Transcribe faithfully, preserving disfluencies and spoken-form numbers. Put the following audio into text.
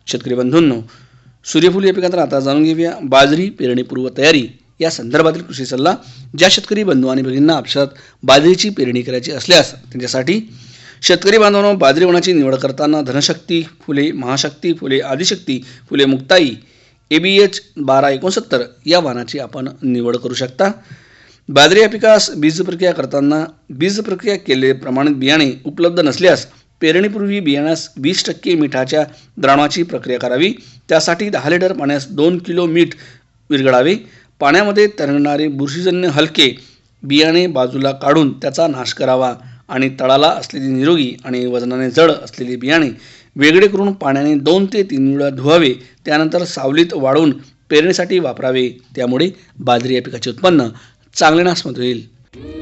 शेतकरी बंधूंनो, सूर्यफूल या पिकांतर आता जाणून घेऊया बाजरी पेरणीपूर्व तयारी या संदर्भातील कृषी सल्ला। ज्या शेतकरी बंधू आणि भगिनींना आपशात बाजरीची पेरणी करायची असल्यास त्यांच्यासाठी शेतकरी बांधवांनो, बाजरी वनाची निवड करताना धनशक्ती फुले, महाशक्ती फुले, आदिशक्ती फुले, मुक्ताई ए बी एच बारा एकोणसत्तर या वाहनाची आपण निवड करू शकता। बाजरी या पिकास बीज प्रक्रिया करताना बीज प्रक्रिया केलेले प्रमाणित बियाणे उपलब्ध नसल्यास पेरणीपूर्वी बियाण्यास वीस टक्के मिठाच्या द्रावणाची प्रक्रिया करावी। त्यासाठी दहा लिटर पाण्यास दोन किलो मीठ विरघळावे। पाण्यामध्ये तरंगणारे बुरशीजन्य हलके बियाणे बाजूला काढून त्याचा नाश करावा आणि तळाला असलेली निरोगी आणि वजनाने जड असलेली बियाणे वेगळे करून पाण्याने दोन ते तीन वेळा धुवावे। त्यानंतर सावलीत वाळवून पेरणीसाठी वापरावे। त्यामुळे बाजरी या पिकाचे उत्पन्न चांगले नासमत होईल।